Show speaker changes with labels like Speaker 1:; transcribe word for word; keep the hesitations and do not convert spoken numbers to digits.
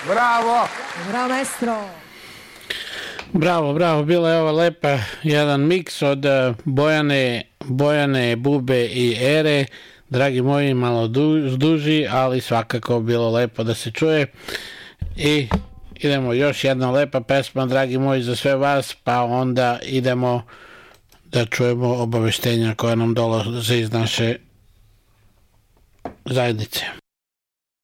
Speaker 1: Bravo!
Speaker 2: Bravo, maestro!
Speaker 3: Bravo, bravo, bila je ovo lepa, jedan miks od Bojane, Bojane, Bube i Ere, dragi moji, malo du, duži, ali svakako bilo lepo da se čuje. I idemo, još jedna lepa pesma, dragi moji, za sve vas, pa onda idemo da čujemo obaveštenja koja nam dolaze iz naše zajednice.